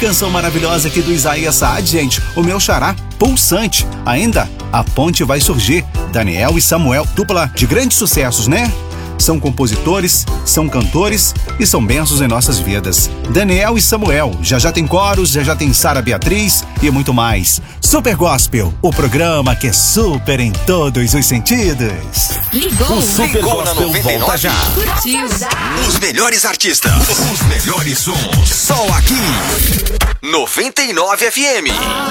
Canção maravilhosa aqui do Isaías Saad, gente. O meu xará, Pulsante. Ainda, A Ponte Vai Surgir. Daniel e Samuel, dupla de grandes sucessos, né? São compositores, são cantores e são bênçãos em nossas vidas. Daniel e Samuel, já tem coros, já tem Sara Beatriz e muito mais. Super Gospel, o programa que é super em todos os sentidos. Ligou, o Super Gospel volta já. Curtiu. Os melhores artistas, os melhores sons, só aqui. 99 FM.